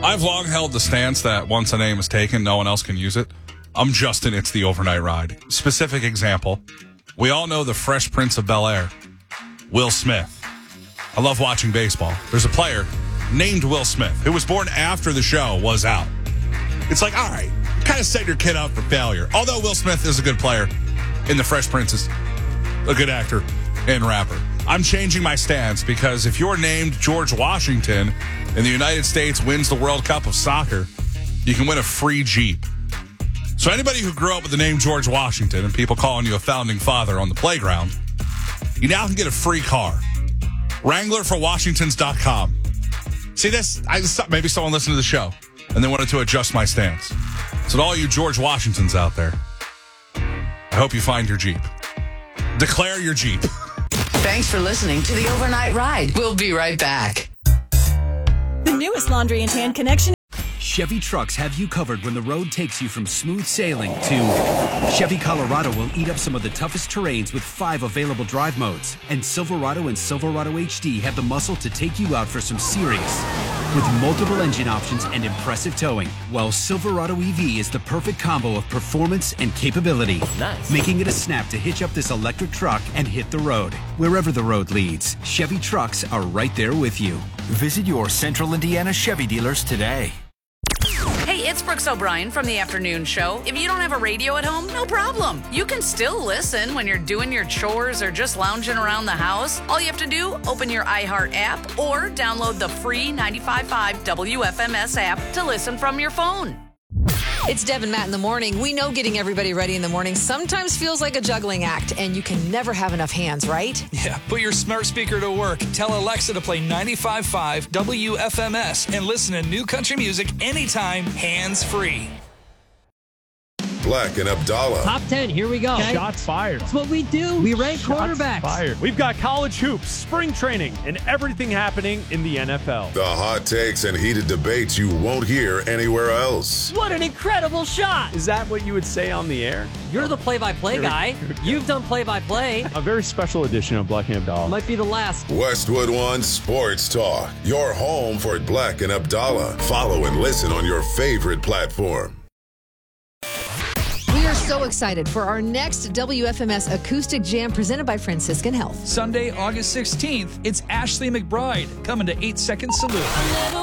I've long held the stance that once a name is taken, no one else can use it. I'm Justin, it's the overnight ride. Specific example, we all know the Fresh Prince of Bel-Air, Will Smith. I love watching baseball. There's a player named Will Smith who was born after the show was out. It's like, all right, kind of set your kid up for failure. Although Will Smith is a good player in The Fresh Prince, is a good actor and rapper. I'm changing my stance because if you're named George Washington and the United States wins the World Cup of soccer, you can win a free Jeep. So anybody who grew up with the name George Washington and people calling you a founding father on the playground, you now can get a free car. WranglerForWashingtons.com. See this? Maybe someone listened to the show and they wanted to adjust my stance. So to all you George Washingtons out there, I hope you find your Jeep. Declare your Jeep. Thanks for listening to the Overnight Ride. We'll be right back. The newest Laundry and Tan Connection. Chevy trucks have you covered when the road takes you from smooth sailing to Chevy Colorado will eat up some of the toughest terrains with 5 available drive modes. And Silverado and Silverado HD have the muscle to take you out for some serious. With multiple engine options and impressive towing, while Silverado EV is the perfect combo of performance and capability. Nice. Making it a snap to hitch up this electric truck and hit the road. Wherever the road leads, Chevy trucks are right there with you. Visit your Central Indiana Chevy dealers today. Hey, it's Brooks O'Brien from the afternoon show. If you don't have a radio at home, no problem. You can still listen when you're doing your chores or just lounging around the house. All you have to do, open your iHeart app or download the free 95.5 WFMS app to listen from your phone. It's Deb and Matt in the morning. We know getting everybody ready in the morning sometimes feels like a juggling act, and you can never have enough hands, right? Yeah, put your smart speaker to work. Tell Alexa to play 95.5 WFMS and listen to new country music anytime, hands-free. Black and Abdallah. Top 10, here we go. Okay. Shots fired. That's what we do. We rank quarterbacks. Fired. We've got college hoops, spring training, and everything happening in the NFL. The hot takes and heated debates you won't hear anywhere else. What an incredible shot. Is that what you would say on the air? You're the play-by-play guy. You've done play-by-play. A very special edition of Black and Abdallah. Might be the last. Westwood One Sports Talk. Your home for Black and Abdallah. Follow and listen on your favorite platform. We are so excited for our next WFMS Acoustic Jam presented by Franciscan Health. Sunday, August 16th, it's Ashley McBride coming to 8 Second Salute.